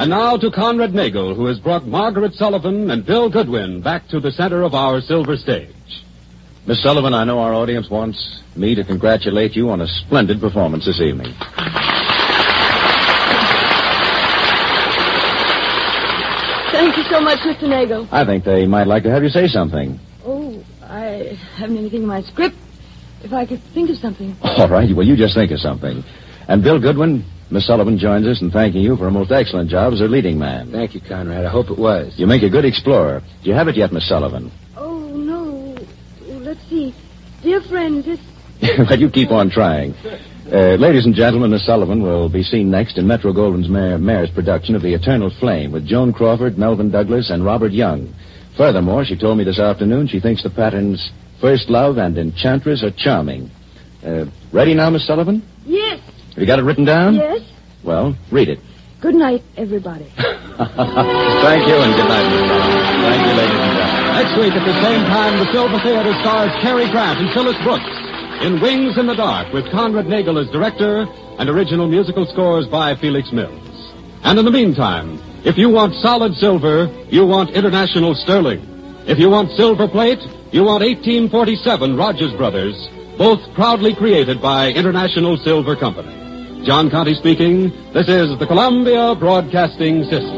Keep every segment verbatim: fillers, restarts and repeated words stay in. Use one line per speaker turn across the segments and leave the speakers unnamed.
And now to Conrad Nagel, who has brought Margaret Sullivan and Bill Goodwin back to the center of our silver stage.
Miss Sullivan, I know our audience wants me to congratulate you on a splendid performance this evening.
Thank you so much, Mister Nagel.
I think they might like to have you say something.
Oh, I haven't anything in my script. If I could think of something.
All right, well, you just think of something. And Bill Goodwin, Miss Sullivan joins us in thanking you for a most excellent job as her leading man.
Thank you, Conrad. I hope it was.
You make a good explorer. Do you have it yet, Miss Sullivan?
Oh, no. Let's see. Dear friend, this...
Well, you keep on trying. Uh, ladies and gentlemen, Miss Sullivan will be seen next in Metro-Goldwyn's Mayor, Mayor's production of The Eternal Flame with Joan Crawford, Melvin Douglas, and Robert Young. Furthermore, she told me this afternoon she thinks the patterns First Love and Enchantress are charming. Uh, ready now, Miss Sullivan?
Yes.
Have you got it written down?
Yes.
Well, read it.
Good night, everybody.
Thank you, and good night, Miss Sullivan. Thank you, ladies and gentlemen.
Next week at the same time, the Silver Theater stars Cary Grant and Phyllis Brooks in Wings in the Dark with Conrad Nagel as director and original musical scores by Felix Mills. And in the meantime, if you want solid silver, you want International Sterling. If you want silver plate, you want eighteen forty-seven Rogers Brothers, both proudly created by International Silver Company. John Conte speaking. This is the Columbia Broadcasting System.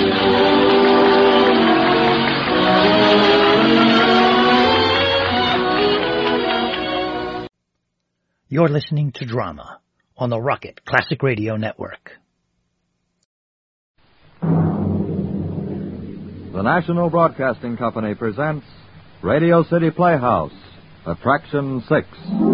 You're listening to Drama on the Rocket Classic Radio Network.
The National Broadcasting Company presents Radio City Playhouse, Attraction six.